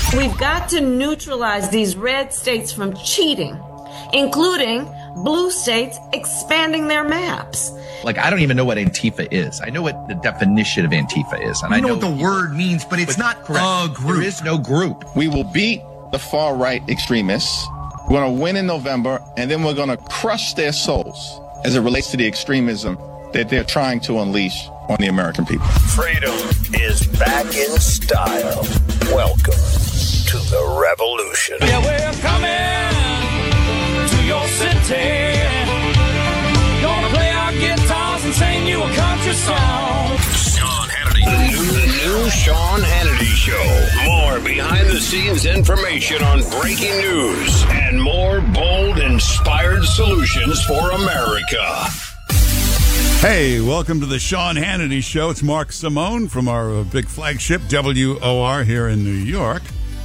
We've got to neutralize these red states from cheating, including blue states expanding their maps. Like, I don't even know what Antifa is. I know what the definition of Antifa is. And I know what the word means, but it's not a group. There is no group. We will beat the far-right extremists. We're going to win in November, and then we're going to crush their souls as it relates to the extremism that they're trying to unleash on the American people. Freedom is back in style. Welcome to the revolution. Yeah, we're coming to your city. Gonna play our guitars and sing you a country song. Sean Hannity. The new Sean Hannity Show. More behind-the-scenes information on breaking news and more bold, inspired solutions for America. Hey, welcome to the Sean Hannity Show. It's Mark Simone from our big flagship, WOR, here in New York.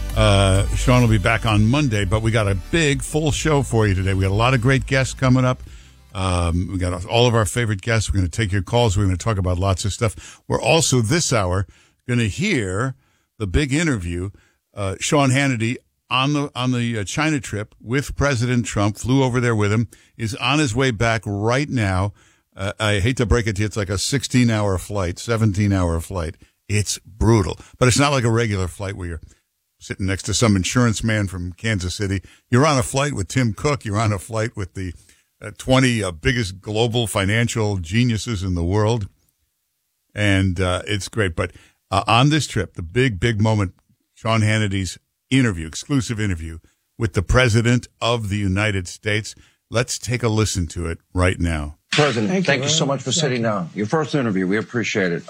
Sean will be back on Monday, but we got a big, full show for you today. We got a lot of great guests coming up. We got all of our favorite guests. We're going to take your calls. We're going to talk about lots of stuff. We're also this hour going to hear the big interview. Sean Hannity on the China trip with President Trump, flew over there with him, is on his way back right now. I hate to break it to you. It's like a 16-hour flight, 17-hour flight. It's brutal, but it's not like a regular flight where you're sitting next to some insurance man from Kansas City. You're on a flight with Tim Cook. You're on a flight with the 20 biggest global financial geniuses in the world. And it's great. But on this trip, the big moment, Sean Hannity's interview, exclusive interview with the President of the United States. Let's take a listen to it right now. President, thank you so much for sitting down. Your first interview, we appreciate it.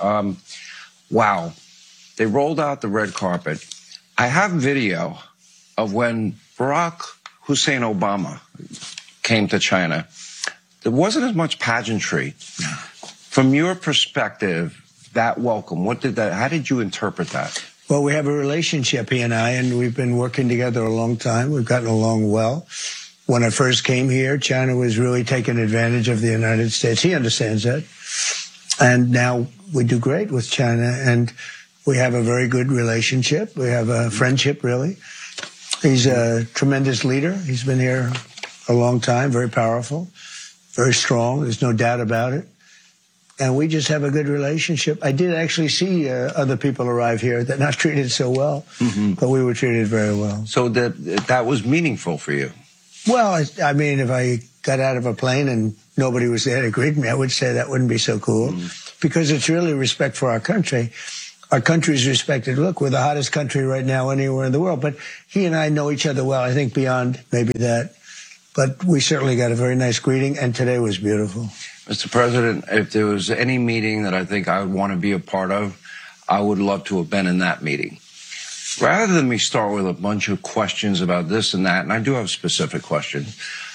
Wow. They rolled out the red carpet. I have video of when Barack Hussein Obama came to China. There wasn't as much pageantry. From your perspective, that welcome, how did you interpret that? Well, we have a relationship, he and I, and we've been working together a long time. We've gotten along well. When I first came here, China was really taking advantage of the United States. He understands that. And now we do great with China, and we have a very good relationship. We have a friendship, really. He's a tremendous leader. He's been here a long time, very powerful, very strong. There's no doubt about it. And we just have a good relationship. I did actually see other people arrive here that not treated so well, but we were treated very well. So that was meaningful for you? Well, I mean, if I got out of a plane and nobody was there to greet me, I would say that wouldn't be so cool, because it's really respect for our country. Our country's respected. Look, we're the hottest country right now anywhere in the world, but he and I know each other well, I think beyond maybe that. But we certainly got a very nice greeting, and today was beautiful. Mr. President, if there was any meeting that I think I would want to be a part of, I would love to have been in that meeting. Rather than me start with a bunch of questions about this and that, and I do have a specific question,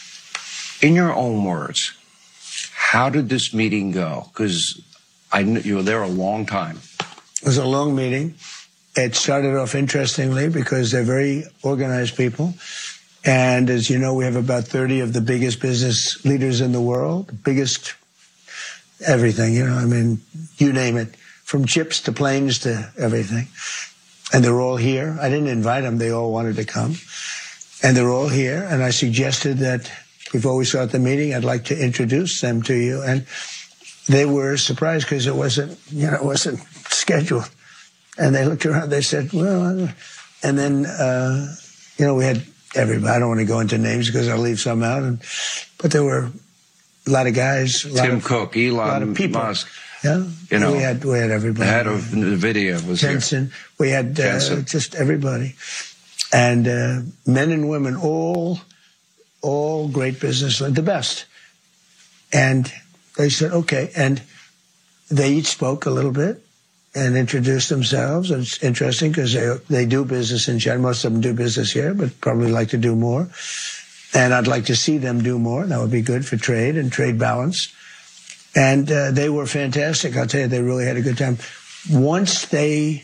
in your own words, how did this meeting go? Because you were there a long time. It was a long meeting. It started off interestingly because they're very organized people. And as you know, we have about 30 of the biggest business leaders in the world, biggest everything, I mean, you name it, from chips to planes to everything. And they're all here. I didn't invite them. They all wanted to come. And they're all here. And I suggested that before we start the meeting, I'd like to introduce them to you. And they were surprised because it wasn't scheduled. And they looked around. They said, well, and then, we had everybody. I don't want to go into names because I'll leave some out. But there were a lot of guys. Tim Cook, Elon, a lot of people. Musk. Yeah, we had everybody. The head of NVIDIA was Jensen. Here. We had just everybody, and men and women, all great businessmen, the best. And they said, okay, and they each spoke a little bit and introduced themselves. And it's interesting because they do business in China. Most of them do business here, but probably like to do more. And I'd like to see them do more. That would be good for trade and trade balance. And they were fantastic. I'll tell you, they really had a good time. Once the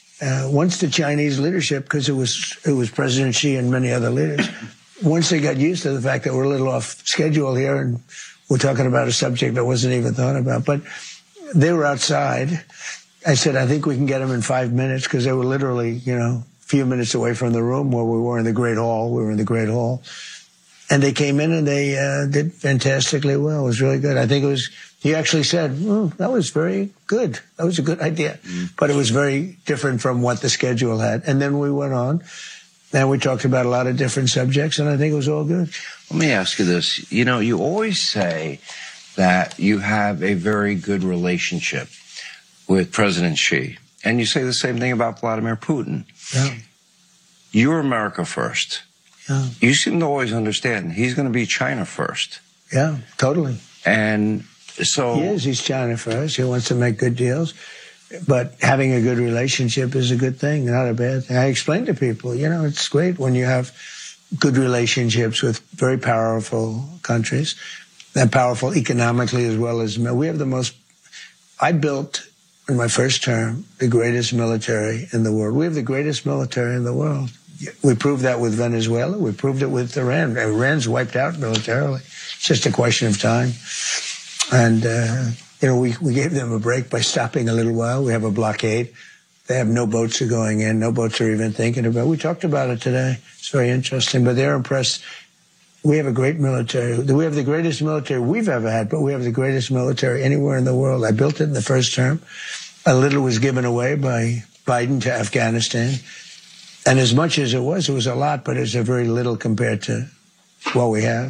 Chinese leadership, because it was President Xi and many other leaders, once they got used to the fact that we're a little off schedule here and we're talking about a subject that wasn't even thought about, but they were outside. I said, I think we can get them in 5 minutes, because they were literally, few minutes away from the room where we were in the Great Hall. We were in the Great Hall. And they came in and they did fantastically well. It was really good. I think it was, he actually said, that was very good. That was a good idea. But it was very different from what the schedule had. And then we went on and we talked about a lot of different subjects, and I think it was all good. Let me ask you this. You know, you always say that you have a very good relationship with President Xi. And you say the same thing about Vladimir Putin. Yeah. You're America first. Yeah. You seem to always understand he's going to be China first. Yeah, totally. And so... He is. He's China first. He wants to make good deals. But having a good relationship is a good thing, not a bad thing. I explain to people, you know, it's great when you have good relationships with very powerful countries, and powerful economically as well as... We have the most... I built, in my first term, the greatest military in the world. We have the greatest military in the world. We proved that with Venezuela. We proved it with Iran. Iran's wiped out militarily. It's just a question of time. And, you know, we gave them a break by stopping a little while. We have a blockade. They have no boats are going in. No boats are even thinking about it. We talked about it today. It's very interesting. But they're impressed. We have a great military. We have the greatest military we've ever had, but we have the greatest military anywhere in the world. I built it in the first term. A little was given away by Biden to Afghanistan. And as much as it was a lot, but it's a very little compared to what we have.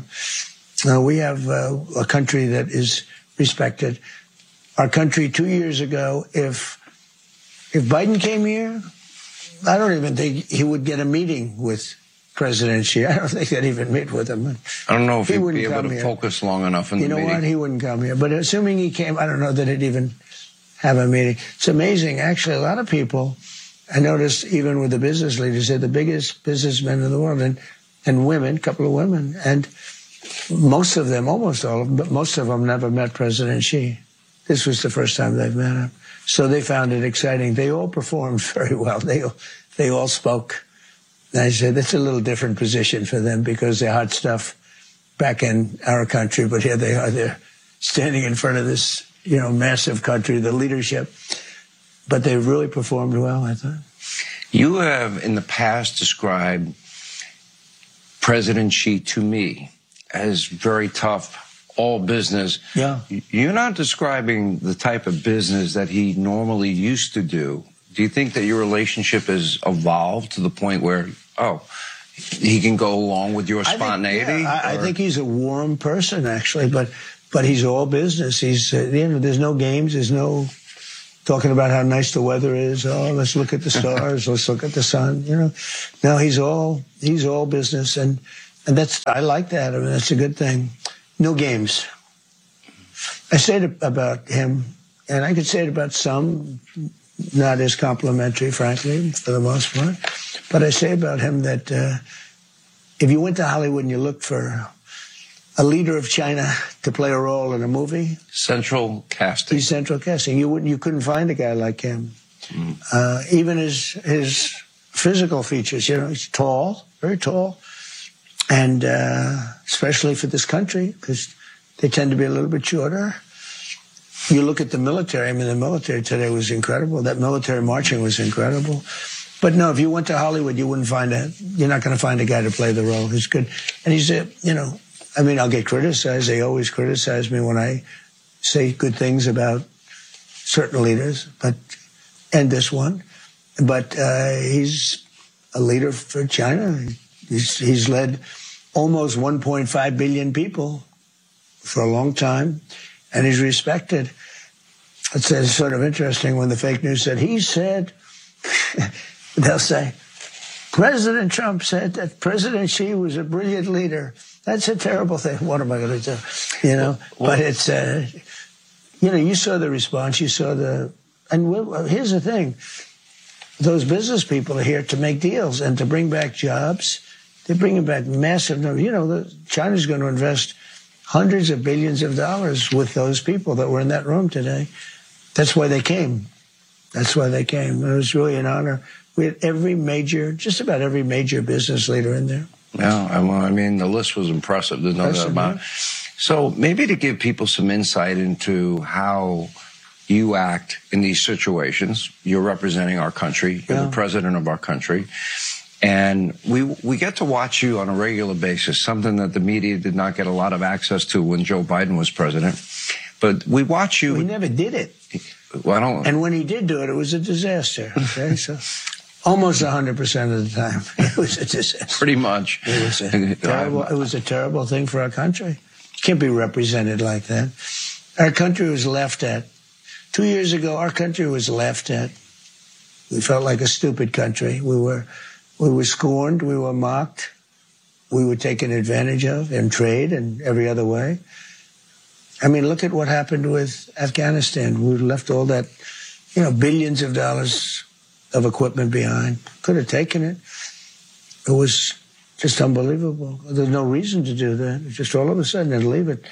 We have a country that is respected. Our country 2 years ago, if Biden came here, I don't even think he would get a meeting with President Xi. I don't think they'd even meet with him. I don't know if he'd be able to focus long enough in the meeting. You know what? He wouldn't come here. But assuming he came, I don't know that he'd even have a meeting. It's amazing. Actually, a lot of people... I noticed even with the business leaders, they're the biggest businessmen in the world, and women, a couple of women, and most of them, almost all of them, but most of them never met President Xi. This was the first time they've met him. So they found it exciting. They all performed very well. They all spoke. And I said, that's a little different position for them because they're hot stuff back in our country, but here they are, they're standing in front of this, you know, massive country, the leadership. But they really performed well, I thought. You have, in the past, described President Xi to me as very tough, all business. Yeah. You're not describing the type of business that he normally used to do. Do you think that your relationship has evolved to the point where, he can go along with your spontaneity? I think he's a warm person, actually, but he's all business. He's, you know, there's no games, there's no... talking about how nice the weather is. Oh, let's look at the stars. Let's look at the sun. You know, no, he's all business, and that's, I like that. I mean, that's a good thing. No games. I say it about him, and I could say it about some, not as complimentary, frankly, for the most part. But I say about him that if you went to Hollywood and you looked for a leader of China to play a role in a movie. Central casting. He's central casting. You couldn't find a guy like him. Even his physical features, you know, he's tall, very tall. And especially for this country, because they tend to be a little bit shorter. You look at the military, I mean, the military today was incredible. That military marching was incredible. But no, if you went to Hollywood, you're not going to find a guy to play the role. He's good. And he's you know, I mean, I'll get criticized. They always criticize me when I say good things about certain leaders, and this one. But he's a leader for China. He's led almost 1.5 billion people for a long time, and he's respected. It's sort of interesting when the fake news said, he said, they'll say, President Trump said that President Xi was a brilliant leader. That's a terrible thing. What am I going to do? You know, but it's, you know, you saw the response. You saw and here's the thing. Those business people are here to make deals and to bring back jobs. They're bringing back massive numbers. You know, China's going to invest hundreds of billions of dollars with those people that were in that room today. That's why they came. That's why they came. It was really an honor. We had just about every major business leader in there. Yeah, I mean, the list was impressive. There's no doubt about it. So maybe to give people some insight into how you act in these situations. You're representing our country. You're the president of our country. And we get to watch you on a regular basis, something that the media did not get a lot of access to when Joe Biden was president. But we watch you. We never did it. Well, and when he did do it, it was a disaster. Okay, so almost 100% of the time, it was a disaster. Pretty much. It was a terrible thing for our country. Can't be represented like that. Our country was laughed at. 2 years ago, our country was laughed at. We felt like a stupid country. We were scorned. We were mocked. We were taken advantage of in trade and every other way. I mean, look at what happened with Afghanistan. We left all that, billions of dollars of equipment behind. Could have taken it. It was just unbelievable. There's no reason to do that. Just all of a sudden and leave it.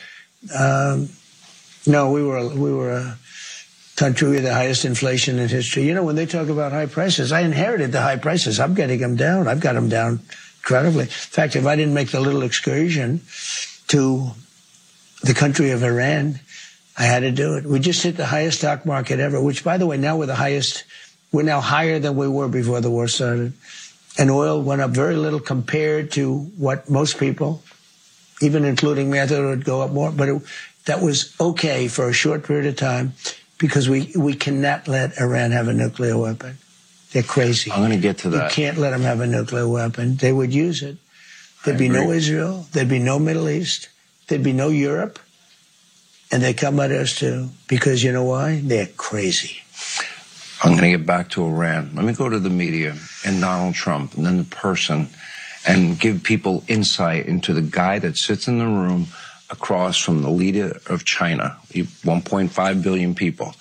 No, we were a country with the highest inflation in history. When they talk about high prices, I inherited the high prices. I'm getting them down. I've got them down incredibly. In fact, if I didn't make the little excursion to the country of Iran, I had to do it. We just hit the highest stock market ever, which, by the way, now we're now higher than we were before the war started. And oil went up very little compared to what most people, even including me, I thought it would go up more. But that was okay for a short period of time because we cannot let Iran have a nuclear weapon. They're crazy. I'm going to get to that. You can't let them have a nuclear weapon. They would use it. There'd be no Israel. There'd be no Middle East. There'd be no Europe. And they come at us too. Because you know why? They're crazy. I'm going to get back to Iran. Let me go to the media and Donald Trump and then the person and give people insight into the guy that sits in the room across from the leader of China, 1.5 billion people.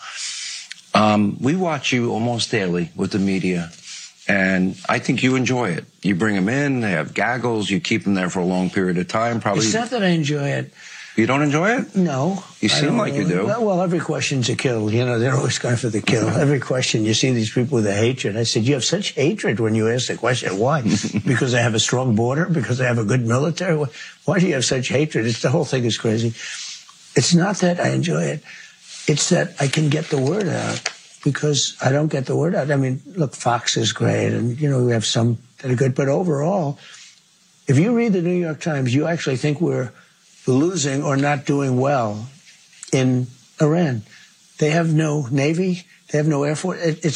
We watch you almost daily with the media, and I think you enjoy it. You bring them in, they have gaggles, you keep them there for a long period of time. Probably. It's not that I enjoy it. You don't enjoy it? No. You seem like you do. Well, every question's a kill. They're always going for the kill. Every question, you see these people with a hatred. I said, you have such hatred when you ask the question. Why? Because they have a strong border? Because they have a good military? Why do you have such hatred? The whole thing is crazy. It's not that I enjoy it. It's that I can get the word out because I don't get the word out. I mean, look, Fox is great and, we have some that are good. But overall, if you read the New York Times, you actually think we're losing or not doing well in Iran. They have no Navy. They have no Air Force. It's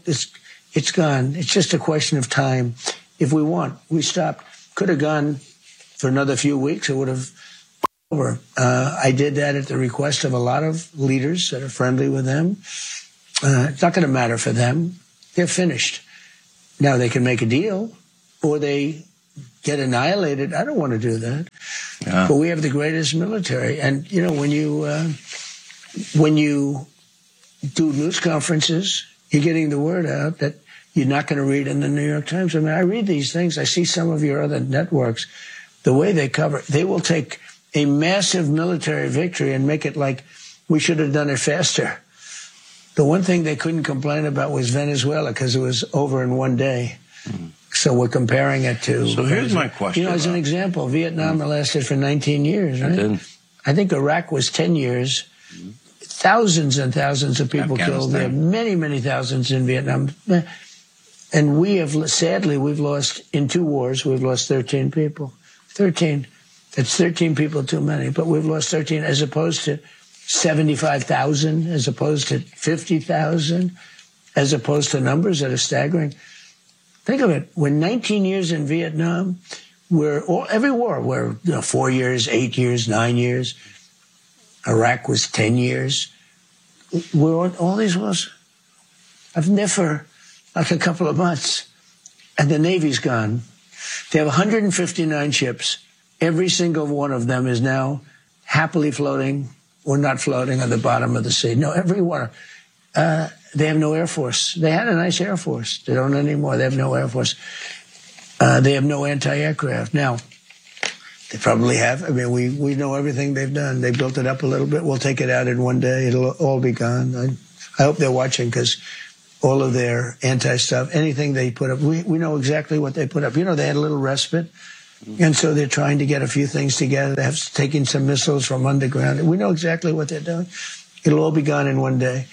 gone. It's just a question of time. If we stopped. Could have gone for another few weeks. It would have over. I did that at the request of a lot of leaders that are friendly with them. It's not going to matter for them. They're finished. Now they can make a deal or they get annihilated. I don't want to do that. Yeah. But we have the greatest military. And, when you do news conferences, you're getting the word out that you're not going to read in the New York Times. I mean, I read these things. I see some of your other networks. The way they cover it, they will take a massive military victory and make it like we should have done it faster. The one thing they couldn't complain about was Venezuela because it was over in one day. Mm-hmm. So we're comparing it to... So here's my question. As an example, Vietnam lasted for 19 years, right? I think Iraq was 10 years. Mm-hmm. Thousands and thousands of people killed there. Many, many thousands in Vietnam. And we've lost, in 2 wars, we've lost 13 people. 13. That's 13 people too many. But we've lost 13 as opposed to 75,000, as opposed to 50,000, as opposed to numbers that are staggering. Think of it. We're 19 years in Vietnam. Every war, we're 4 years, 8 years, 9 years. Iraq was 10 years. We're on all these wars. I've never, like a couple of months. And the Navy's gone. They have 159 ships. Every single one of them is now happily floating or not floating at the bottom of the sea. No, every one. They have no Air Force. They had a nice Air Force. They don't anymore. They have no Air Force. They have no anti-aircraft. Now, they probably have. I mean, we know everything they've done. They built it up a little bit. We'll take it out in one day. It'll all be gone. I hope they're watching because all of their anti-stuff, anything they put up, we know exactly what they put up. They had a little respite. And so they're trying to get a few things together. They're taking some missiles from underground. We know exactly what they're doing. It'll all be gone in one day.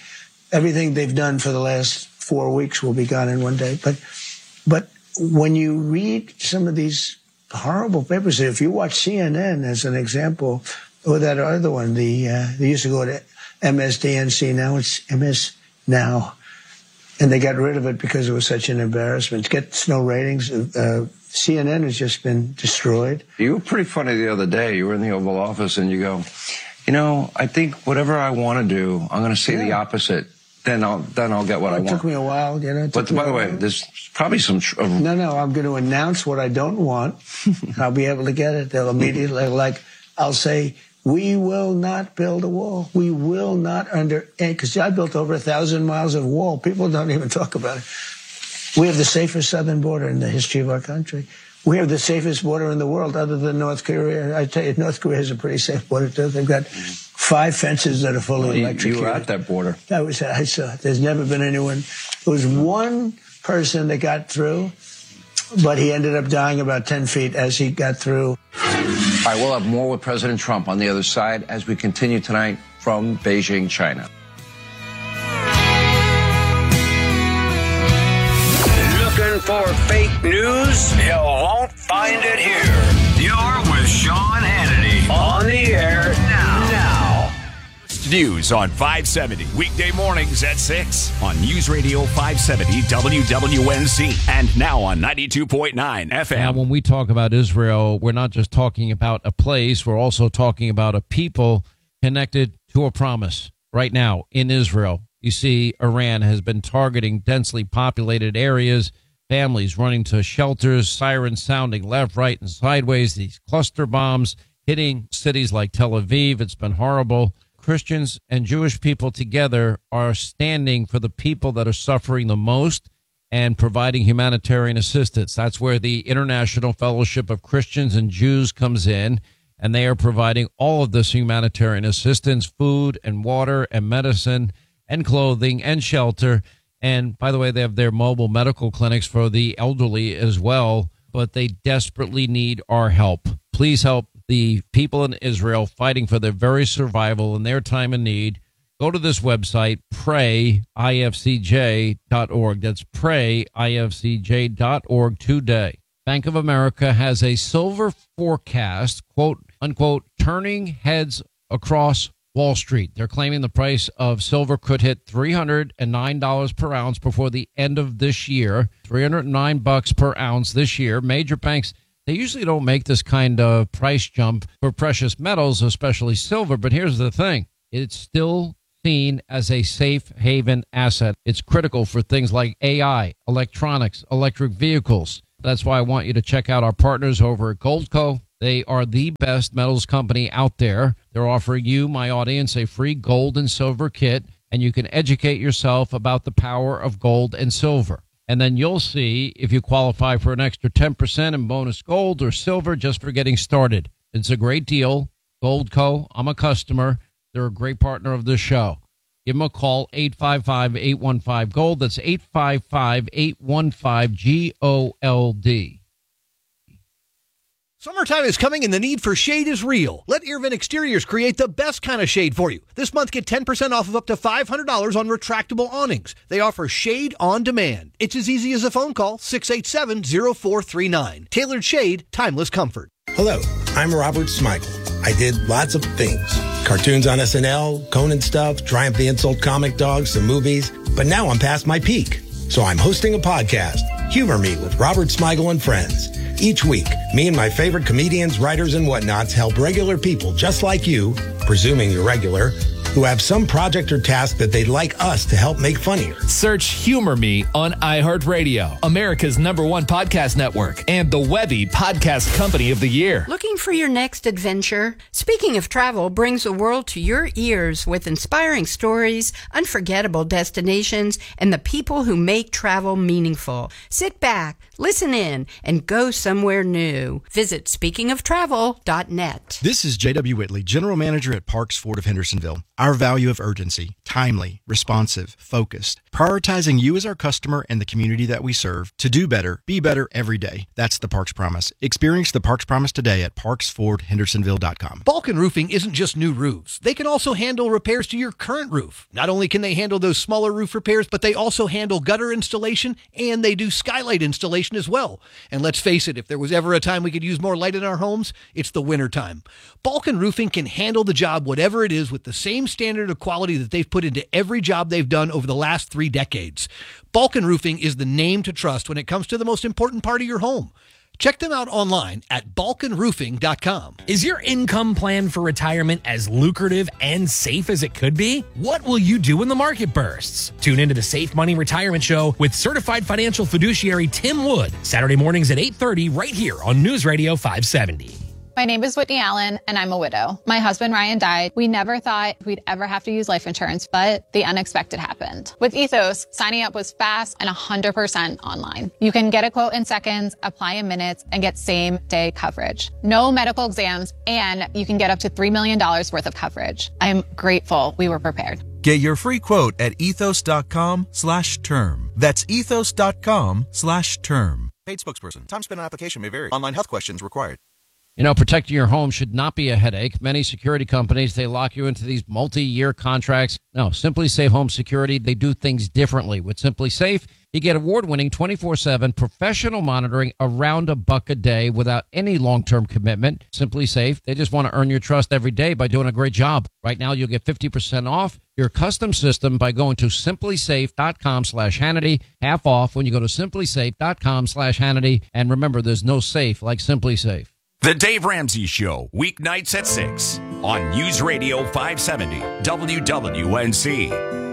everything they've done for the last 4 weeks will be gone in one day. But when you read some of these horrible papers, if you watch CNN as an example, or that other one, they used to go to MSDNC, now it's MS Now, and they got rid of it because it was such an embarrassment. It gets no ratings. CNN has just been destroyed. You were pretty funny the other day. You were in the Oval Office and you go, I think whatever I want to do, I'm going to say the opposite. Then I'll get what I want. It took me a while, But by the way, there's probably some... No, I'm going to announce what I don't want. I'll be able to get it. They'll immediately, I'll say, we will not build a wall. We will not because I built over 1,000 miles of wall. People don't even talk about it. We have the safest southern border in the history of our country. We have the safest border in the world other than North Korea. I tell you, North Korea has a pretty safe border, too. They've got 5 fences that are fully electrocuted. You were at that border. I saw it. There's never been anyone. There was one person that got through, but he ended up dying about 10 feet as he got through. All right, we'll have more with President Trump on the other side as we continue tonight from Beijing, China. Looking for fake news? You won't find it here. You're with Sean Hannity on the air now. News on 570 weekday mornings at 6 on News Radio 570 WWNC and now on 92.9 FM. Now, when we talk about Israel, we're not just talking about a place. We're also talking about a people connected to a promise. Right now in Israel, you see Iran has been targeting densely populated areas, families running to shelters, sirens sounding left, right, and sideways, these cluster bombs hitting cities like Tel Aviv. It's been horrible. Christians and Jewish people together are standing for the people that are suffering the most and providing humanitarian assistance. That's where the International Fellowship of Christians and Jews comes in, and they are providing all of this humanitarian assistance, food and water and medicine and clothing and shelter. And by the way, they have their mobile medical clinics for the elderly as well, but they desperately need our help. Please help the people in Israel fighting for their very survival in their time of need. Go to this website, prayifcj.org. That's prayifcj.org today. Bank of America has a silver forecast, quote, unquote, turning heads across Wall Street. They're claiming the price of silver could hit $309 per ounce before the end of this year. $309 per ounce this year. Major banks, they usually don't make this kind of price jump for precious metals, especially silver. But here's the thing. It's still seen as a safe haven asset. It's critical for things like AI, electronics, electric vehicles. That's why I want you to check out our partners over at Goldco. They are the best metals company out there. They're offering you, my audience, a free gold and silver kit, and you can educate yourself about the power of gold and silver. And then you'll see if you qualify for an extra 10% in bonus gold or silver just for getting started. It's a great deal. Goldco, I'm a customer. They're a great partner of this show. Give them a call, 855-815-GOLD. That's 855-815-GOLD. Summertime is coming and the need for shade is real. Let Irvin Exteriors create the best kind of shade for you. This month, get 10% off of up to $500 on retractable awnings. They offer shade on demand. It's as easy as a phone call, 687-0439. Tailored shade, timeless comfort. Hello, I'm Robert Smigel. I did lots of things. Cartoons on SNL, Conan stuff, Triumph the Insult comic dogs, some movies. But now I'm past my peak. So I'm hosting a podcast, Humor Me with Robert Smigel and Friends. Each week, me and my favorite comedians, writers, and whatnots help regular people just like you, presuming you're regular, who have some project or task that they'd like us to help make funnier. Search Humor Me on iHeartRadio, America's #1 podcast network, and the Webby Podcast Company of the Year. Looking for your next adventure? Speaking of Travel brings the world to your ears with inspiring stories, unforgettable destinations, and the people who make travel meaningful. Sit back, listen in, and go somewhere new. Visit speakingoftravel.net. This is J.W. Whitley, General Manager at Parks Ford of Hendersonville. Our value of urgency, timely, responsive, focused, prioritizing you as our customer and the community that we serve to do better, be better every day. That's the Parks Promise. Experience the Parks Promise today at parksfordhendersonville.com. Balkan Roofing isn't just new roofs. They can also handle repairs to your current roof. Not only can they handle those smaller roof repairs, but they also handle gutter installation and they do skylight installation as well. And let's face it, if there was ever a time we could use more light in our homes, it's the winter time. Balkan Roofing can handle the job, whatever it is, with the same standard of quality that they've put into every job they've done over the last 3 decades. Balkan Roofing is the name to trust when it comes to the most important part of your home. Check them out online at balkanroofing.com. Is your income plan for retirement as lucrative and safe as it could be? What will you do when the market bursts? Tune into the Safe Money Retirement Show with certified financial fiduciary Tim Wood, Saturday mornings at 8:30 right here on News Radio 570. My name is Whitney Allen, and I'm a widow. My husband, Ryan, died. We never thought we'd ever have to use life insurance, but the unexpected happened. With Ethos, signing up was fast and 100% online. You can get a quote in seconds, apply in minutes, and get same-day coverage. No medical exams, and you can get up to $3 million worth of coverage. I'm grateful we were prepared. Get your free quote at ethos.com/term. That's ethos.com/term. Paid spokesperson. Time spent on application may vary. Online health questions required. You know, protecting your home should not be a headache. Many security companies, they lock you into these multi-year contracts. No, Simply Safe Home Security, they do things differently. With Simply Safe, you get award-winning 24/7 professional monitoring around $1 a day without any long-term commitment. Simply Safe, they just want to earn your trust every day by doing a great job. Right now, you'll get 50% off your custom system by going to simplysafe.com/Hannity. Half off when you go to simplysafe.com/Hannity. And remember, there's no safe like Simply Safe. The Dave Ramsey Show, weeknights at 6 on News Radio 570 WWNC.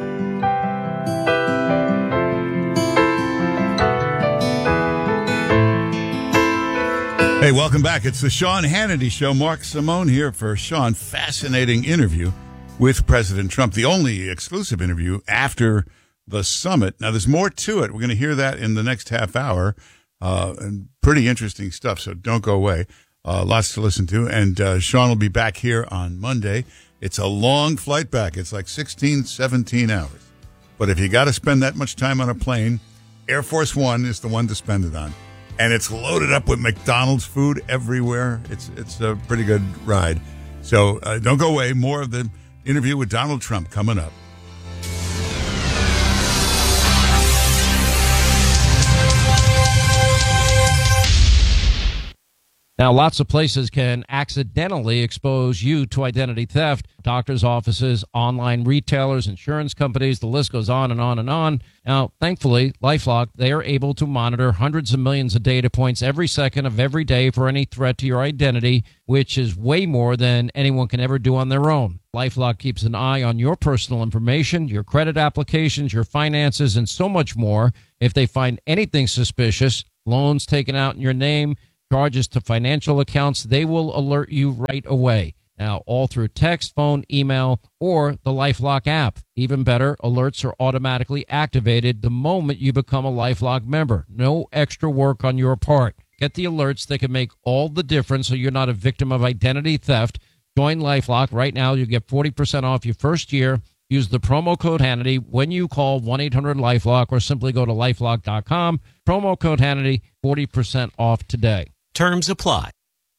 Hey, welcome back. It's the Sean Hannity Show. Mark Simone here for Sean. Fascinating interview with President Trump, the only exclusive interview after the summit. Now, there's more to it. We're going to hear that in the next half hour. And pretty interesting stuff, so don't go away. Lots to listen to. And Sean will be back here on Monday. It's a long flight back. It's like 16, 17 hours. But if you got to spend that much time on a plane, Air Force One is the one to spend it on. And it's loaded up with McDonald's food everywhere. It's a pretty good ride. So don't go away. More of the interview with Donald Trump coming up. Now, lots of places can accidentally expose you to identity theft. Doctors' offices, online retailers, insurance companies, the list goes on and on and on. Now, thankfully, LifeLock, they are able to monitor hundreds of millions of data points every second of every day for any threat to your identity, which is way more than anyone can ever do on their own. LifeLock keeps an eye on your personal information, your credit applications, your finances, and so much more. If they find anything suspicious, loans taken out in your name, charges to financial accounts, they will alert you right away. Now, all through text, phone, email, or the LifeLock app. Even better, alerts are automatically activated the moment you become a LifeLock member. No extra work on your part. Get the alerts that can make all the difference so you're not a victim of identity theft. Join LifeLock right now. You get 40% off your first year. Use the promo code Hannity when you call 1-800-LifeLock or simply go to LifeLock.com. Promo code Hannity, 40% off today. Terms apply.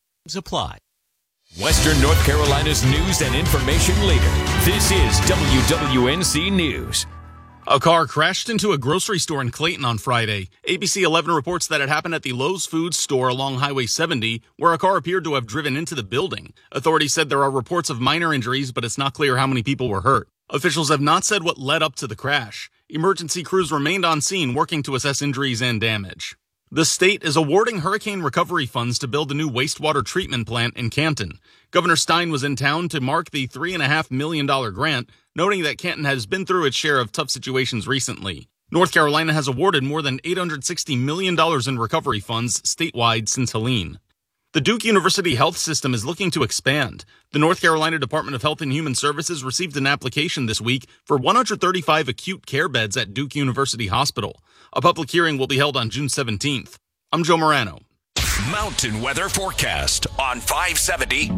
Western North Carolina's news and information leader. This is WWNC News. A car crashed into a grocery store in Clayton on Friday. ABC 11 reports that it happened at the Lowe's Foods store along Highway 70, where a car appeared to have driven into the building. Authorities said there are reports of minor injuries, but it's not clear how many people were hurt. Officials have not said what led up to the crash. Emergency crews remained on scene working to assess injuries and damage. The state is awarding hurricane recovery funds to build a new wastewater treatment plant in Canton. Governor Stein was in town to mark the $3.5 million grant, noting that Canton has been through its share of tough situations recently. North Carolina has awarded more than $860 million in recovery funds statewide since Helene. The Duke University Health System is looking to expand. The North Carolina Department of Health and Human Services received an application this week for 135 acute care beds at Duke University Hospital. A public hearing will be held on June 17th. I'm Joe Morano. Mountain weather forecast on 570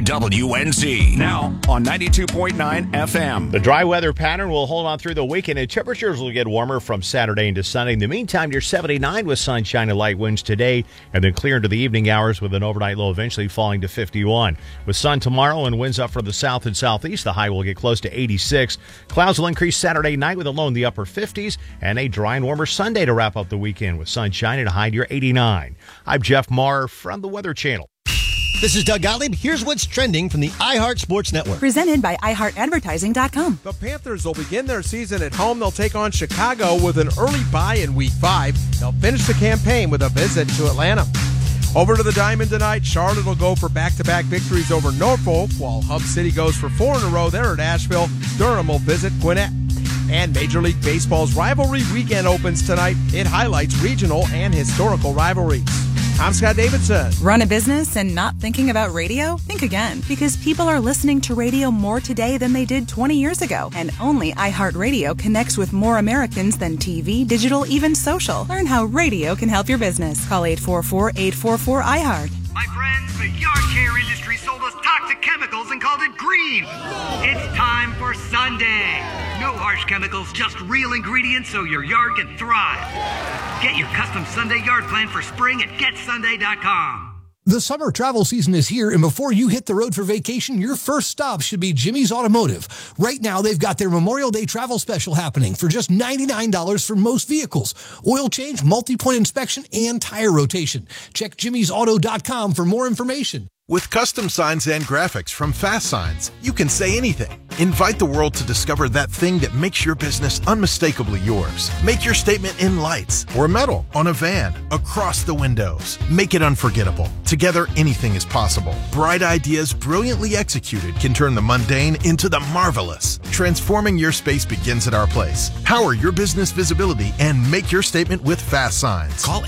WWNZ. Now on 92.9 FM. The dry weather pattern will hold on through the weekend, and temperatures will get warmer from Saturday into Sunday. In the meantime, you're 79 with sunshine and light winds today, and then clear into the evening hours with an overnight low eventually falling to 51. With sun tomorrow and winds up from the south and southeast, the high will get close to 86. Clouds will increase Saturday night with a low in the upper 50s, and a dry and warmer Sunday to wrap up the weekend with sunshine and a high near 89. I'm Jeff Marr from the Weather Channel. This is Doug Gottlieb. Here's what's trending from the iHeart Sports Network. Presented by iHeartAdvertising.com. The Panthers will begin their season at home. They'll take on Chicago with an early bye in Week 5. They'll finish the campaign with a visit to Atlanta. Over to the Diamond tonight. Charlotte will go for back-to-back victories over Norfolk, while Hub City goes for 4 in a row there at Asheville. Durham will visit Gwinnett. And Major League Baseball's rivalry weekend opens tonight. It highlights regional and historical rivalries. I'm Scott Davidson. Run a business and not thinking about radio? Think again, because people are listening to radio more today than they did 20 years ago. And only iHeartRadio connects with more Americans than TV, digital, even social. Learn how radio can help your business. Call 844-844-iHeart. My friends, the yard care industry sold us toxic chemicals and called it green. It's time for Sunday. No harsh chemicals, just real ingredients so your yard can thrive. Get your custom Sunday yard plan for spring at getsunday.com. The summer travel season is here, and before you hit the road for vacation, your first stop should be Jimmy's Automotive. Right now, they've got their Memorial Day travel special happening for just $99 for most vehicles. Oil change, multi-point inspection, and tire rotation. Check jimmysauto.com for more information. With custom signs and graphics from Fast Signs, you can say anything. Invite the world to discover that thing that makes your business unmistakably yours. Make your statement in lights or metal, on a van, across the windows. Make it unforgettable. Together, anything is possible. Bright ideas brilliantly executed can turn the mundane into the marvelous. Transforming your space begins at our place. Power your business visibility and make your statement with Fast Signs. Call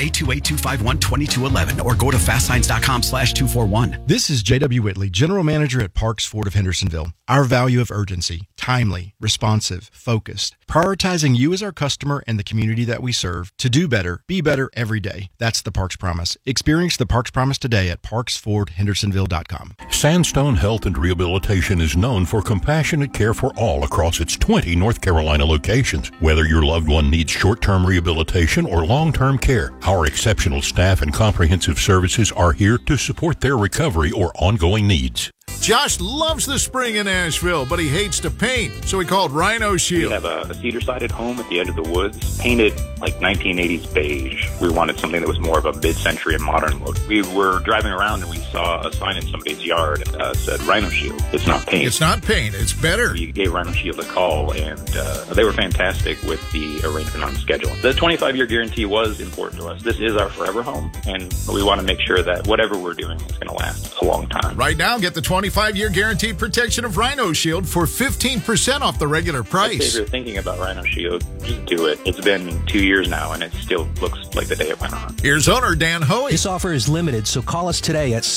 828-251-2211 or go to fastsigns.com/241. This is J.W. Whitley, General Manager at Parks Ford of Hendersonville. Our value of urgency, timely, responsive, focused, prioritizing you as our customer and the community that we serve to do better, be better every day. That's the Parks Promise. Experience the Parks Promise today at parksfordhendersonville.com. Sandstone Health and Rehabilitation is known for compassionate care for all across its 20 North Carolina locations. Whether your loved one needs short-term rehabilitation or long-term care, our exceptional staff and comprehensive services are here to support their recovery or ongoing needs. Josh loves the spring in Asheville, but he hates to paint, so he called Rhino Shield. We have a cedar-sided home at the edge of the woods, painted like 1980s beige. We wanted something that was more of a mid-century and modern look. We were driving around and we saw a sign in somebody's yard that said Rhino Shield. It's not paint. It's not paint. It's better. We gave Rhino Shield a call, and they were fantastic with the arrangement on schedule. The 25-year guarantee was important to us. This is our forever home, and we want to make sure that whatever we're doing is going to last a long time. Right now, get the 25-year guaranteed protection of Rhino Shield for 15% off the regular price. If you're thinking about Rhino Shield, just do it. It's been 2 years now, and it still looks like the day it went on. Here's owner Dan Hoey. This offer is limited, so call us today at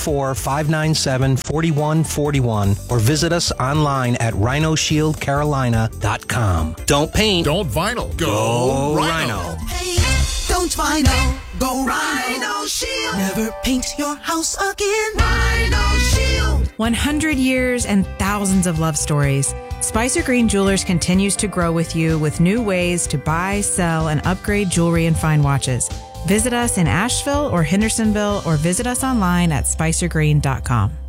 704-597-4141 or visit us online at rhinoshieldcarolina.com. Don't paint. Don't vinyl. Go Rhino. Hey, don't vinyl. Go Rhino Shield. Never paint your house again. Rhino Shield. 100 years and thousands of love stories. Spicer Green Jewelers continues to grow with you with new ways to buy, sell, and upgrade jewelry and fine watches. Visit us in Asheville or Hendersonville or visit us online at spicergreen.com.